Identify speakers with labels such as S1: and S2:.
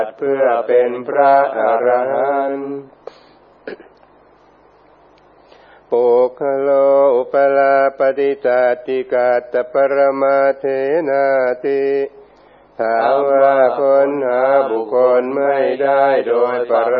S1: เพื่อเป็นพระอรหันต์ปุคโลอุปลาปฏิตาติกาตปรมาเถนาติถามว่าค้นหาบุคคลไม่ได้โดยปร